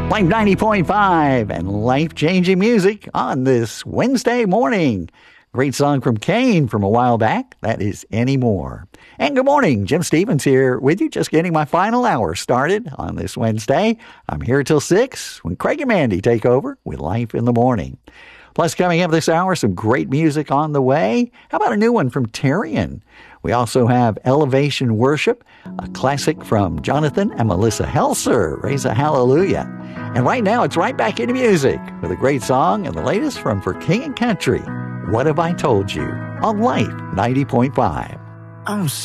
Life 90.5 and life-changing music on this Wednesday morning. Great song from Kane from a while back. That is Anymore. And good morning. Jim Stevens here with you, just getting my final hour started on this Wednesday. I'm here till 6 when Craig and Mandy take over with Life in the Morning. Plus, coming up this hour, some great music on the way. How about a new one from Terrian? We also have Elevation Worship, a classic from Jonathan and Melissa Helser, Raise a Hallelujah. And right now, it's right back into music with a great song and the latest from For King and Country, What Have I Told You, on Life 90.5. I'm